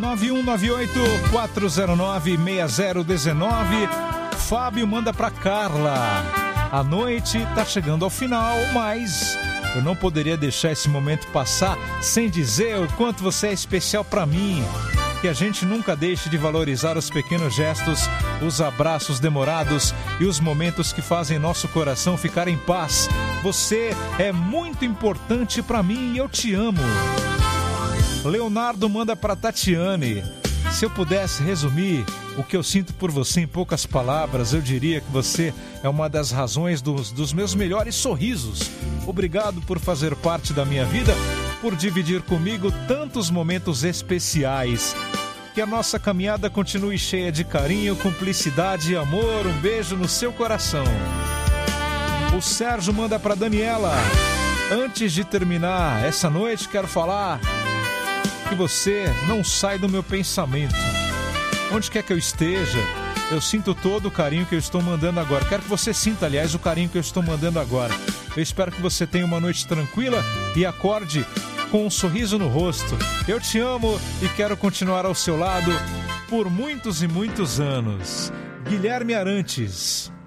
99198-409-6019. Fábio manda pra Carla. A noite tá chegando ao final, mas eu não poderia deixar esse momento passar sem dizer o quanto você é especial pra mim. Que a gente nunca deixe de valorizar os pequenos gestos, os abraços demorados e os momentos que fazem nosso coração ficar em paz. Você é muito importante pra mim e eu te amo. Leonardo manda pra Tatiane. Se eu pudesse resumir o que eu sinto por você em poucas palavras, eu diria que você é uma das razões dos meus melhores sorrisos. Obrigado por fazer parte da minha vida, por dividir comigo tantos momentos especiais. Que a nossa caminhada continue cheia de carinho, cumplicidade e amor. Um beijo no seu coração. O Sérgio manda para Daniela. Antes de terminar essa noite, quero falar que você não sai do meu pensamento. Onde quer que eu esteja, eu sinto todo o carinho que eu estou mandando agora. Quero que você sinta, aliás, o carinho que eu estou mandando agora. Eu espero que você tenha uma noite tranquila e acorde com um sorriso no rosto. Eu te amo e quero continuar ao seu lado por muitos e muitos anos. Guilherme Arantes.